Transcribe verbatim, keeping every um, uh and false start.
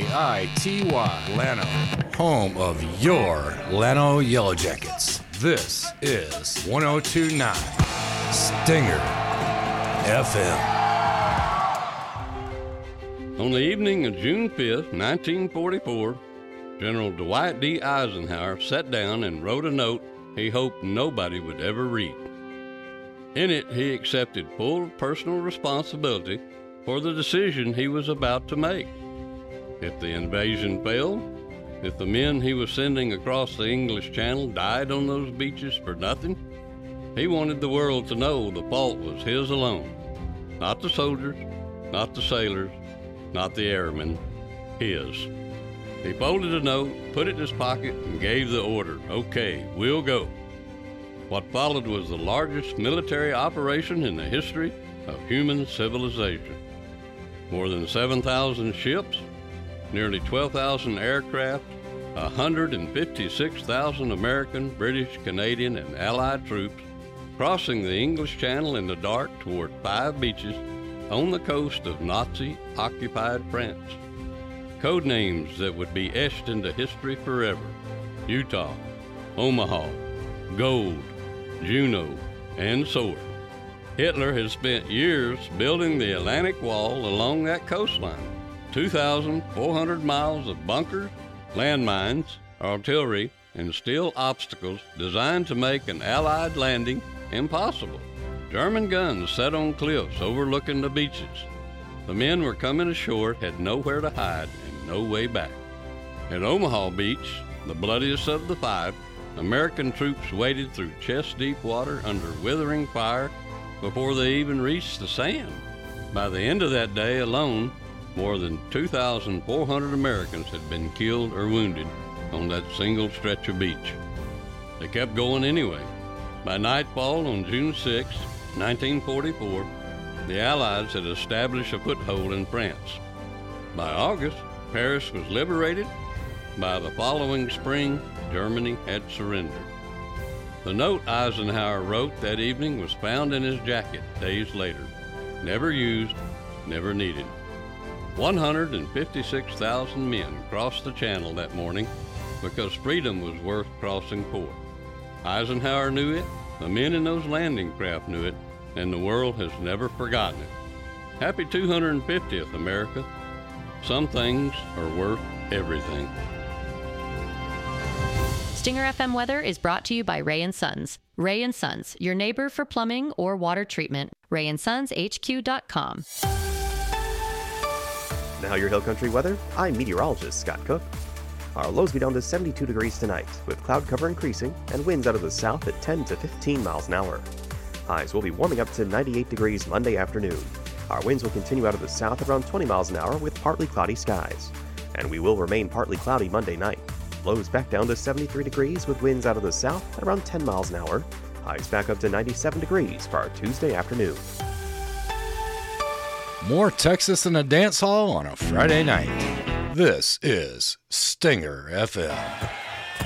I T Y, Llano, home of your Llano Yellow Jackets. This is one oh two point nine Stinger F M. On the evening of June fifth, nineteen forty-four, General Dwight D. Eisenhower sat down and wrote a note he hoped nobody would ever read. In it, he accepted full personal responsibility for the decision he was about to make. If the invasion failed, if the men he was sending across the English Channel died on those beaches for nothing, he wanted the world to know the fault was his alone. Not the soldiers, not the sailors, not the airmen, his. He folded a note, put it in his pocket, and gave the order, "Okay, we'll go." What followed was the largest military operation in the history of human civilization. More than seven thousand ships, nearly twelve thousand aircraft, one hundred fifty-six thousand American, British, Canadian, and Allied troops crossing the English Channel in the dark toward five beaches on the coast of Nazi-occupied France. Code names that would be etched into history forever: Utah, Omaha, Gold, Juno, and Sword. Hitler has spent years building the Atlantic Wall along that coastline. two thousand four hundred miles of bunkers, landmines, artillery, and steel obstacles designed to make an Allied landing impossible. German guns set on cliffs overlooking the beaches. The men were coming ashore, had nowhere to hide and no way back. At Omaha Beach, the bloodiest of the five, American troops waded through chest-deep water under withering fire before they even reached the sand. By the end of that day alone, more than two thousand four hundred Americans had been killed or wounded on that single stretch of beach. They kept going anyway. By nightfall on June sixth, nineteen forty-four, the Allies had established a foothold in France. By August, Paris was liberated. By the following spring, Germany had surrendered. The note Eisenhower wrote that evening was found in his jacket days later. Never used, never needed. one hundred fifty-six thousand men crossed the Channel that morning because freedom was worth crossing for. Eisenhower knew it, the men in those landing craft knew it, and the world has never forgotten it. Happy two hundred fiftieth, America. Some things are worth everything. Stinger F M weather is brought to you by Ray and Sons. Ray and Sons, your neighbor for plumbing or water treatment. ray and sons h q dot com. Now your Hill Country weather, I'm meteorologist Scott Cook. Our lows be down to seventy-two degrees tonight, with cloud cover increasing and winds out of the south at ten to fifteen miles an hour. Highs will be warming up to ninety-eight degrees Monday afternoon. Our winds will continue out of the south around twenty miles an hour with partly cloudy skies. And we will remain partly cloudy Monday night. Lows back down to seventy-three degrees with winds out of the south at around ten miles an hour. Highs back up to ninety-seven degrees for our Tuesday afternoon. More Texas than a dance hall on a Friday night. This is Stinger F M.